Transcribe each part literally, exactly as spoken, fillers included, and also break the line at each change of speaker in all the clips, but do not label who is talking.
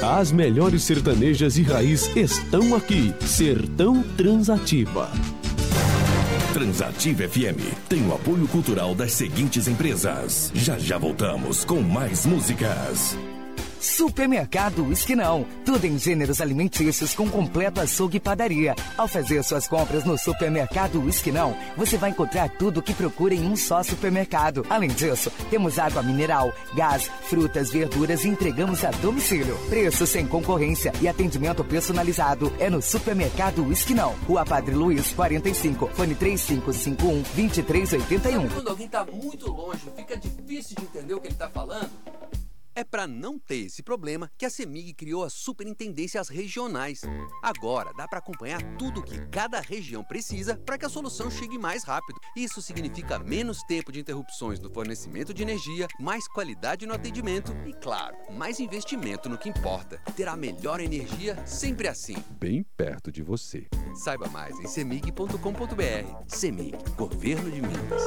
As melhores sertanejas e raiz estão aqui. Sertão Transativa.
Transativa F M tem o apoio cultural das seguintes empresas. Já já voltamos com mais músicas.
Supermercado Esquinão. Tudo em gêneros alimentícios com completo açougue e padaria. Ao fazer suas compras no Supermercado Esquinão, você vai encontrar tudo o que procura em um só supermercado. Além disso, temos água mineral, gás, frutas, verduras e entregamos a domicílio. Preço sem concorrência e atendimento personalizado é no Supermercado Esquinão. Rua Padre Luiz, quarenta e cinco, fone três cinco cinco um, dois três oito um.
Quando alguém tá muito longe, fica difícil de entender o que ele tá falando. É para não ter esse problema que a CEMIG criou as superintendências regionais. Agora dá para acompanhar tudo o que cada região precisa para que a solução chegue mais rápido. Isso significa menos tempo de interrupções no fornecimento de energia, mais qualidade no atendimento e, claro, mais investimento no que importa. Ter a melhor energia sempre assim.
Bem perto de você.
Saiba mais em cemig ponto com ponto br. CEMIG, Governo de Minas.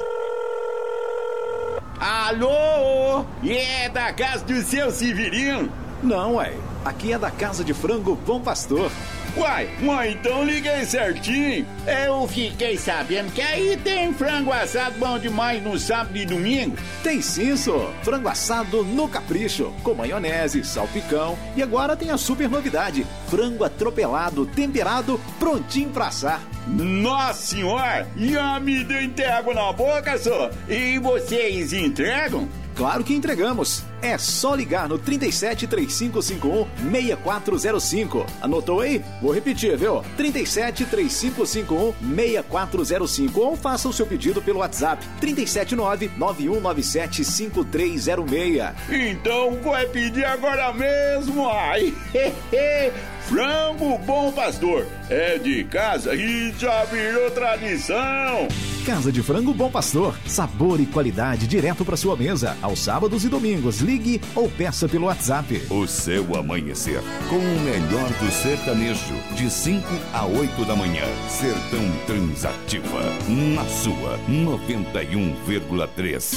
Alô? É da casa do seu Severino?
Não, ué. Aqui é da Casa de Frango Bom Pastor.
Uai, mãe, então liguei certinho. Eu fiquei sabendo que aí tem frango assado bom demais no sábado e domingo.
Tem sim, só. Frango assado no capricho, com maionese, salpicão. E agora tem a super novidade: frango atropelado, temperado, prontinho pra assar.
Nossa senhora! Já me deu até água na boca, só. E vocês entregam?
Claro que entregamos. É só ligar no trinta e sete, trinta e cinco cinquenta e um, sessenta e quatro zero cinco. Anotou aí? Vou repetir, viu? trinta e sete, trinta e cinco cinquenta e um, sessenta e quatro zero cinco. Ou faça o seu pedido pelo WhatsApp trinta e sete nove, nove um nove sete, cinco três zero seis.
Então vai pedir agora mesmo, ai! Frango Bom Pastor é de casa e já virou tradição.
Casa de Frango Bom Pastor, sabor e qualidade direto para sua mesa. Aos sábados e domingos, ligue ou peça pelo WhatsApp.
O seu amanhecer com o melhor do sertanejo, de cinco a oito da manhã. Sertão Transativa, na sua noventa e um vírgula três.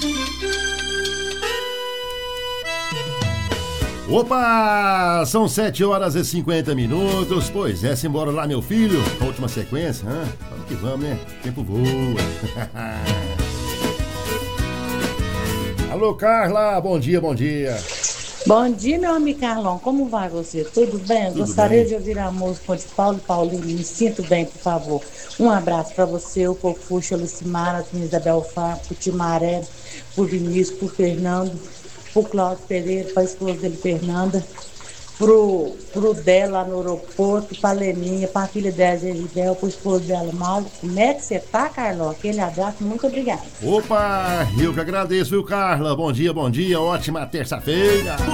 Opa! São sete horas e cinquenta minutos. Pois é, simbora lá, meu filho. A última sequência, hã? Vamos que vamos, né? O tempo voa. Alô, Carla, bom dia, bom dia.
Bom dia, meu amigo Carlão. Como vai você? Tudo bem?
Tudo
Gostaria
bem.
de ouvir a música de Paulo e Paulinho. Me sinto bem, por favor. Um abraço para você, o Fofuxo, a Lucimara, a Isabel Fá, pro Timaré, pro Vinícius, pro Fernando, pro Cláudio Pereira, pra esposa dele, Fernanda, pro, pro dela lá no aeroporto, pra Leninha, pra filha dela, Geribel, pro esposo dela, Mauro. Como é que você tá, Carlão? Aquele abraço, muito obrigada.
Opa, eu que agradeço, viu, Carla? Bom dia, bom dia, ótima terça-feira.